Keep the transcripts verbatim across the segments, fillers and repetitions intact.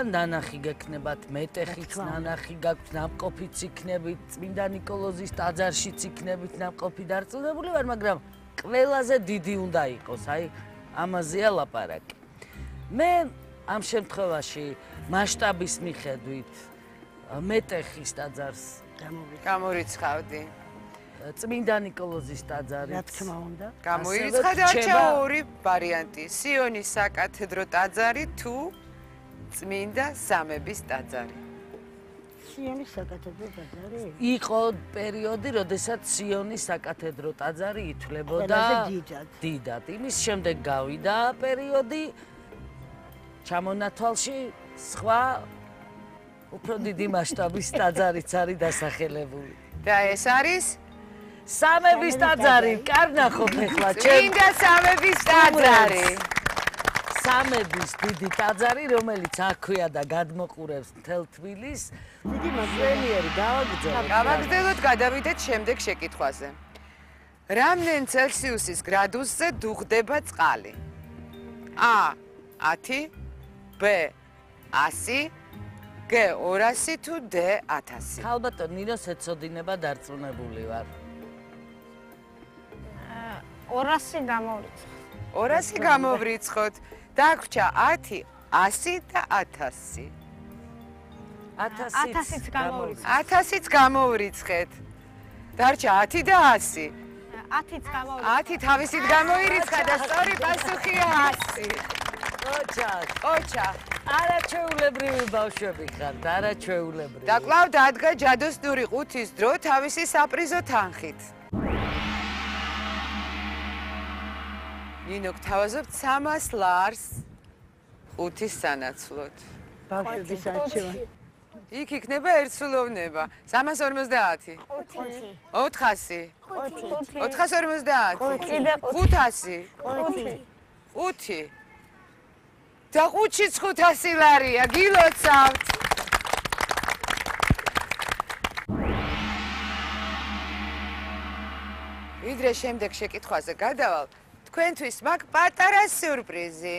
ნანახი გექნებათ, მეტეხიც ნანახი გაქვთ, ნამყოფიც იქნებით, წმინდა ნიკოლოზის ტაძარშიც იქნებით ნამყოფი დარწმუნებული ვარ, მაგრამ ყველაზე დიდი უნდა იყოს, აი ამაზეა ლაპარაკი. მე ამ შემთხვევაში მასშტაბის მიხედვით მეტეხის ტაძარს გამორიცხავდი. წმინდა ნიკოლოზის ტაძარი. რა თქმა უნდა. გამოირიცხა და ორი ვარიანტი. სიონის საკათედრო ტაძარი თუ წმინდა სამების ტაძარი. სიონის საკათედრო ტაძარი? იყო პერიოდი, როდესაც სიონის საკათედრო ტაძარი ითვლებოდა დიდად. იმის შემდეგ გავიდა პერიოდი ჩამონათვალში სხვა უფრო დიდი მასშტაბის ტაძარიც არის დასახელებული. და ეს არის სამების ტაძარი, კარნახობ ეხლა ჩემ წმინდა სამების ტაძარი. სამების დიდი ტაძარი, რომელიც აქვეა და გადმოყურებს მთელ თბილისს. დიდი მასწავლებელი გავაგრძელოთ. გავაგრძელოთ, გადავიდეთ შემდეგ შეკითხვაზე. რამდენ ცელსიუსის გრადუსზე დუღდება წყალი? A ათი, B ასი, G ორასი თუ D ათასი. ალბათ ნინოს ეცოდინება დარწმუნებული ვარ. ორასი გამოვრიცხოთ. ორასი გამოვრიცხოთ. დაგვრჩა ათი, ასი და ათასი. ათასიც გამოვრიცხეთ. ათასიც გამოვრიცხეთ. დარჩა ათი და ასი. ათიც გამოვრიცხეთ. ათი თავისით გამოირიცხა და სწორი პასუხია ასი. ოჩა, ოჩა. არაჩვეულებრივი ბავშვები ხართ, არაჩვეულებრივი. და კვლავ დადგა ჯადოსნური ყუთის დრო თავისი საპრიზო თანხით. ნინო გთავაზობთ სამას ლარს ყუთის სანაცვლოდ. ბავშვების არჩევანი. იქ იქნება ერთსულოვნება. სამას ორმოცდაათი. ოთხასი. ოთხას ორმოცდაათი. ხუთასი. ხუთი. და ხუთშიც ხუთასი ლარია, გილოცავთ. ვიდრე შემდეგ შეკითხვაზე გადავალ, თქვენთვის მაქვს პატარა სიურპრიზი.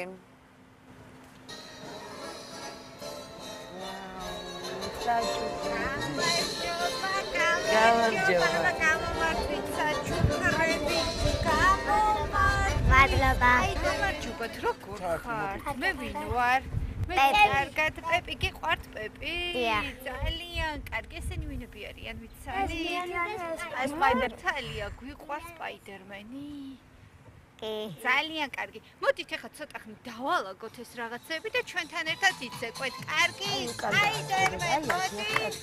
მადლობა. გამარჯობათ, როგორ ხართ? მე ვინ ვარ? მე კარგად, პეპი, გიყვართ პეპი? ძალიან კარგი, ესენი ვინები არიან, ვიცანი? აი სპაიდერ-მენი. გიყვართ სპაიდერმენი? კი. ძალიან კარგი. მოდით ახლა ცოტა ხნით დავალაგოთ ეს რაღაცები და ჩვენთან ერთად იცეკვეთ. კარგი, სპაიდერმენი, მოდით.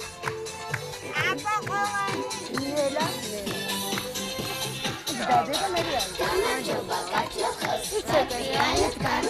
ნელა. და და მე რა. გამარჯობა, კაცო. იცეკვეთ,